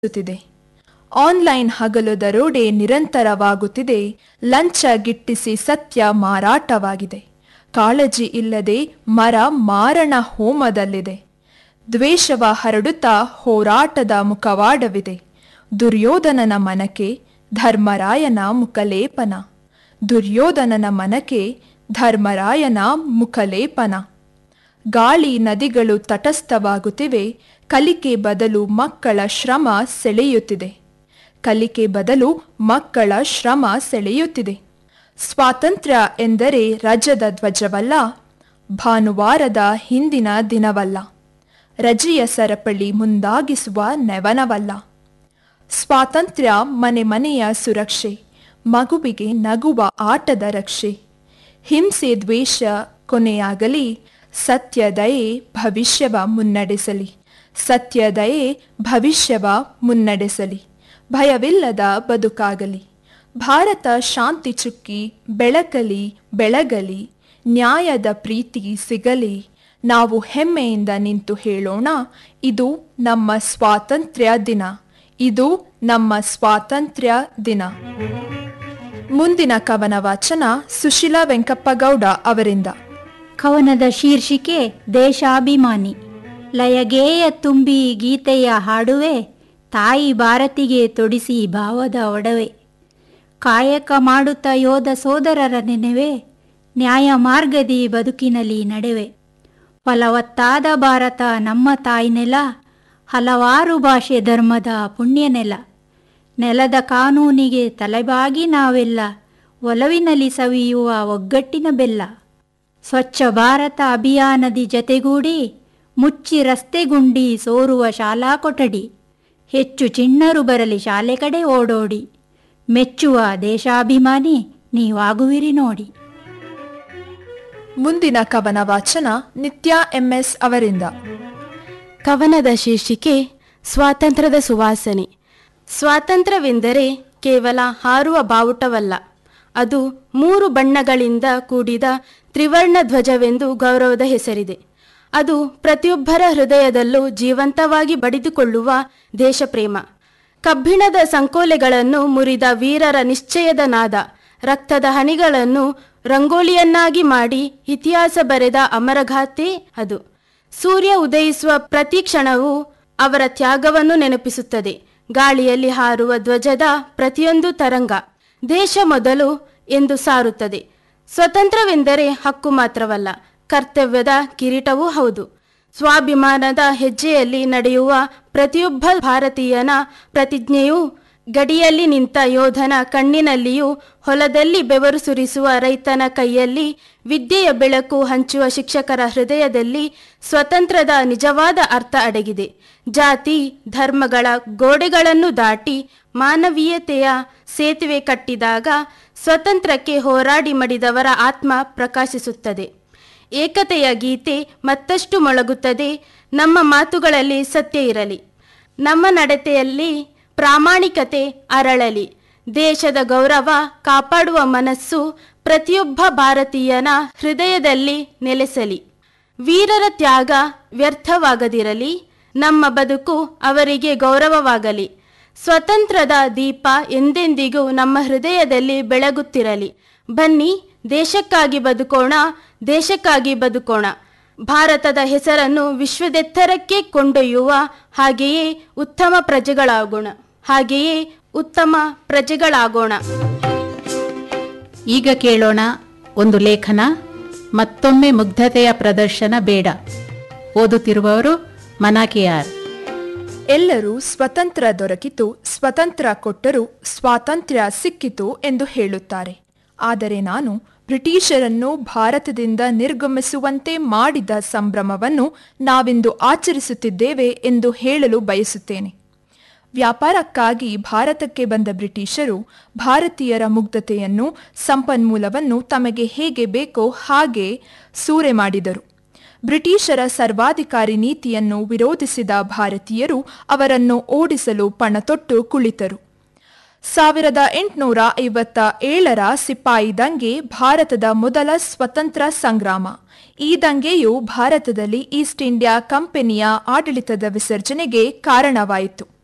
ುತ್ತಿದೆ. Online ಹಗಲು ದರೋಡೆ ನಿರಂತರವಾಗುತ್ತಿದೆ. ಲಂಚ ಗಿಟ್ಟಿಸಿ ಸತ್ಯ ಮಾರಾಟವಾಗಿದೆ. ಕಾಳಜಿ ಇಲ್ಲದೆ ಮರ ಮಾರಣ ಹೋಮದಲ್ಲಿದೆ. ದ್ವೇಷವ ಹರಡುತ್ತಾ ಹೋರಾಟದ ಮುಖವಾಡವಿದೆ. ದುರ್ಯೋಧನನ ಮನಕ್ಕೆ ಧರ್ಮರಾಯನ ಮುಖಲೇಪನ. ದುರ್ಯೋಧನನ ಮನಕ್ಕೆ ಧರ್ಮರಾಯನ ಮುಖಲೇಪನ. ಗಾಳಿ ನದಿಗಳು ತಟಸ್ಥವಾಗುತ್ತಿವೆ. ಕಲಿಕೆ ಬದಲು ಮಕ್ಕಳ ಶ್ರಮ ಸೆಳೆಯುತ್ತಿದೆ. ಕಲಿಕೆ ಬದಲು ಮಕ್ಕಳ ಶ್ರಮ ಸೆಳೆಯುತ್ತಿದೆ. ಸ್ವಾತಂತ್ರ್ಯ ಎಂದರೆ ರಜದ ಧ್ವಜವಲ್ಲ, ಭಾನುವಾರದ ಹಿಂದಿನ ದಿನವಲ್ಲ, ರಜೆಯ ಸರಪಳಿ ಮುಂದಾಗಿಸುವ ನೆವನವಲ್ಲ. ಸ್ವಾತಂತ್ರ್ಯ ಮನೆ ಮನೆಯ ಸುರಕ್ಷೆ, ಮಗುವಿಗೆ ನಗುವ ಆಟದ ರಕ್ಷೆ. ಹಿಂಸೆ ದ್ವೇಷ ಕೊನೆಯಾಗಲಿ, ಸತ್ಯದಯೆ ಭವಿಷ್ಯವ ಮುನ್ನಡೆಸಲಿ. ಸತ್ಯದಯೆ ಭವಿಷ್ಯವ ಮುನ್ನಡೆಸಲಿ. ಭಯವಿಲ್ಲದ ಬದುಕಾಗಲಿ. ಭಾರತ ಶಾಂತಿ ಚುಕ್ಕಿ ಬೆಳಕಲಿ ಬೆಳಗಲಿ. ನ್ಯಾಯದ ಪ್ರೀತಿ ಸಿಗಲಿ. ನಾವು ಹೆಮ್ಮೆಯಿಂದ ನಿಂತು ಹೇಳೋಣ, ಇದು ನಮ್ಮ ಸ್ವಾತಂತ್ರ್ಯ ದಿನ. ಇದು ನಮ್ಮ ಸ್ವಾತಂತ್ರ್ಯ ದಿನ. ಮುಂದಿನ ಕವನ ವಾಚನ ಸುಶೀಲಾ ವೆಂಕಪ್ಪಗೌಡ ಅವರಿಂದ. ಕವನದ ಶೀರ್ಷಿಕೆ ದೇಶಾಭಿಮಾನಿ. ಲಯಗೇಯ ತುಂಬಿ ಗೀತೆಯ ಹಾಡುವೆ, ತಾಯಿ ಭಾರತಿಗೆ ತೊಡಿಸಿ ಭಾವದ ಒಡವೆ. ಕಾಯಕ ಮಾಡುತ್ತ ಯೋಧ ಸೋದರರ ನೆನೆವೆ, ನ್ಯಾಯ ಮಾರ್ಗದಿ ಬದುಕಿನಲ್ಲಿ ನಡೆವೆ. ಫಲವತ್ತಾದ ಭಾರತ ನಮ್ಮ ತಾಯ್ನೆಲ, ಹಲವಾರು ಭಾಷೆ ಧರ್ಮದ ಪುಣ್ಯನೆಲ. ನೆಲದ ಕಾನೂನಿಗೆ ತಲೆಬಾಗಿ ನಾವೆಲ್ಲ, ಒಲವಿನಲ್ಲಿ ಸವಿಯುವ ಒಗ್ಗಟ್ಟಿನ ಬೆಲ್ಲ. ಸ್ವಚ್ಛ ಭಾರತ ಅಭಿಯಾನದಿ ಜತೆಗೂಡಿ, ಮುಚ್ಚಿ ರಸ್ತೆಗುಂಡಿ ಸೋರುವ ಶಾಲಾ ಕೊಠಡಿ. ಹೆಚ್ಚು ಚಿಣ್ಣರು ಬರಲಿ ಶಾಲೆ ಕಡೆ ಓಡೋಡಿ, ಮೆಚ್ಚುವ ದೇಶಾಭಿಮಾನಿ ನೀವಾಗುವಿರಿ ನೋಡಿ. ಮುಂದಿನ ಕವನ ವಾಚನ ನಿತ್ಯ ಎಂಎಸ್ ಅವರಿಂದ. ಕವನದ ಶೀರ್ಷಿಕೆ ಸ್ವಾತಂತ್ರ್ಯದ ಸುವಾಸನೆ. ಸ್ವಾತಂತ್ರ್ಯವೆಂದರೆ ಕೇವಲ ಹಾರುವ ಬಾವುಟವಲ್ಲ, ಅದು 3 ಬಣ್ಣಗಳಿಂದ ಕೂಡಿದ ತ್ರಿವರ್ಣ ಧ್ವಜವೆಂದು ಗೌರವದ ಹೆಸರಿದೆ. ಅದು ಪ್ರತಿಯೊಬ್ಬರ ಹೃದಯದಲ್ಲೂ ಜೀವಂತವಾಗಿ ಬಡಿದುಕೊಳ್ಳುವ ದೇಶಪ್ರೇಮ. ಕಬ್ಬಿಣದ ಸಂಕೋಲೆಗಳನ್ನು ಮುರಿದ ವೀರರ ನಿಶ್ಚಯದ ನಾದ, ರಕ್ತದ ಹನಿಗಳನ್ನು ರಂಗೋಲಿಯನ್ನಾಗಿ ಮಾಡಿ ಇತಿಹಾಸ ಬರೆದ ಅಮರಗಾಥೆ ಅದು. ಸೂರ್ಯ ಉದಯಿಸುವ ಪ್ರತಿ ಕ್ಷಣವೂ ಅವರ ತ್ಯಾಗವನ್ನು ನೆನಪಿಸುತ್ತದೆ. ಗಾಳಿಯಲ್ಲಿ ಹಾರುವ ಧ್ವಜದ ಪ್ರತಿಯೊಂದು ತರಂಗ ದೇಶ ಮೊದಲು ಎಂದು ಸಾರುತ್ತದೆ. ಸ್ವತಂತ್ರವೆಂದರೆ ಹಕ್ಕು ಮಾತ್ರವಲ್ಲ, ಕರ್ತವ್ಯದ ಕಿರೀಟವೂ ಹೌದು. ಸ್ವಾಭಿಮಾನದ ಹೆಜ್ಜೆಯಲ್ಲಿ ನಡೆಯುವ ಪ್ರತಿಯೊಬ್ಬ ಭಾರತೀಯನ ಪ್ರತಿಜ್ಞೆಯೂ, ಗಡಿಯಲ್ಲಿ ನಿಂತ ಯೋಧನ ಕಣ್ಣಿನಲ್ಲಿಯೂ, ಹೊಲದಲ್ಲಿ ಬೆವರು ಸುರಿಸುವ ರೈತನ ಕೈಯಲ್ಲಿ, ವಿದ್ಯೆಯ ಬೆಳಕು ಹಂಚುವ ಶಿಕ್ಷಕರ ಹೃದಯದಲ್ಲಿ ಸ್ವತಂತ್ರದ ನಿಜವಾದ ಅರ್ಥ ಅಡಗಿದೆ. ಜಾತಿ ಧರ್ಮಗಳ ಗೋಡೆಗಳನ್ನು ದಾಟಿ ಮಾನವೀಯತೆಯ ಸೇತುವೆ ಕಟ್ಟಿದಾಗ ಸ್ವತಂತ್ರಕ್ಕೆ ಹೋರಾಡಿ ಮಡಿದವರ ಆತ್ಮ ಪ್ರಕಾಶಿಸುತ್ತದೆ. ಏಕತೆಯ ಗೀತೆ ಮತ್ತಷ್ಟು ಮೊಳಗುತ್ತದೆ. ನಮ್ಮ ಮಾತುಗಳಲ್ಲಿ ಸತ್ಯ ಇರಲಿ, ನಮ್ಮ ನಡತೆಯಲ್ಲಿ ಪ್ರಾಮಾಣಿಕತೆ ಅರಳಲಿ. ದೇಶದ ಗೌರವ ಕಾಪಾಡುವ ಮನಸ್ಸು ಪ್ರತಿಯೊಬ್ಬ ಭಾರತೀಯನ ಹೃದಯದಲ್ಲಿ ನೆಲೆಸಲಿ. ವೀರರ ತ್ಯಾಗ ವ್ಯರ್ಥವಾಗದಿರಲಿ, ನಮ್ಮ ಬದುಕು ಅವರಿಗೆ ಗೌರವವಾಗಲಿ. ಸ್ವತಂತ್ರದ ದೀಪ ಎಂದೆಂದಿಗೂ ನಮ್ಮ ಹೃದಯದಲ್ಲಿ ಬೆಳಗುತ್ತಿರಲಿ. ಬನ್ನಿ ದೇಶಕ್ಕಾಗಿ ಬದುಕೋಣ, ದೇಶಕ್ಕಾಗಿ ಬದುಕೋಣ. ಭಾರತದ ಹೆಸರನ್ನು ವಿಶ್ವದೆತ್ತರಕ್ಕೆ ಕೊಂಡೊಯ್ಯುವ ಹಾಗೆಯೇ ಉತ್ತಮ ಪ್ರಜೆಗಳಾಗೋಣ, ಹಾಗೆಯೇ ಉತ್ತಮ ಪ್ರಜೆಗಳಾಗೋಣ. ಈಗ ಕೇಳೋಣ ಒಂದು ಲೇಖನ, ಮತ್ತೊಮ್ಮೆ ಮುಗ್ಧತೆಯ ಪ್ರದರ್ಶನ ಬೇಡ. ಓದುತ್ತಿರುವವರು ಮನಾಕೆಯಾರ್. ಎಲ್ಲರೂ ಸ್ವತಂತ್ರ ದೊರಕಿತು, ಸ್ವತಂತ್ರ ಕೊಟ್ಟರು, ಸ್ವಾತಂತ್ರ್ಯ ಸಿಕ್ಕಿತು ಎಂದು ಹೇಳುತ್ತಾರೆ. ಆದರೆ ನಾನು ಬ್ರಿಟಿಷರನ್ನು ಭಾರತದಿಂದ ನಿರ್ಗಮಿಸುವಂತೆ ಮಾಡಿದ ಸಂಭ್ರಮವನ್ನು ನಾವಿಂದು ಆಚರಿಸುತ್ತಿದ್ದೇವೆ ಎಂದು ಹೇಳಲು ಬಯಸುತ್ತೇನೆ. ವ್ಯಾಪಾರಕ್ಕಾಗಿ ಭಾರತಕ್ಕೆ ಬಂದ ಬ್ರಿಟಿಷರು ಭಾರತೀಯರ ಮುಗ್ಧತೆಯನ್ನು, ಸಂಪನ್ಮೂಲವನ್ನು ತಮಗೆ ಹೇಗೆ ಬೇಕೋ ಹಾಗೆ ಸೂರೆ ಮಾಡಿದರು. ಬ್ರಿಟಿಷರ ಸರ್ವಾಧಿಕಾರಿ ನೀತಿಯನ್ನು ವಿರೋಧಿಸಿದ ಭಾರತೀಯರು ಅವರನ್ನು ಓಡಿಸಲು ಪಣತೊಟ್ಟು ಕುಳಿತರು. 1857ರ ಸಿಪಾಯಿ ದಂಗೆ ಭಾರತದ ಮೊದಲ ಸ್ವತಂತ್ರ ಸಂಗ್ರಾಮ. ಈ ದಂಗೆಯು ಭಾರತದಲ್ಲಿ ಈಸ್ಟ್ ಇಂಡಿಯಾ ಕಂಪನಿಯ ಆಡಳಿತದ ವಿಸರ್ಜನೆಗೆ ಕಾರಣವಾಯಿತು.